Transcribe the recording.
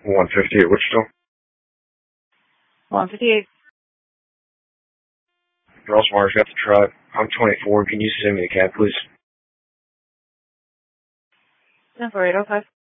150 at Wichita. 158. Rossmar's got the truck. I'm 24. Can you send me the cab, please? 10805.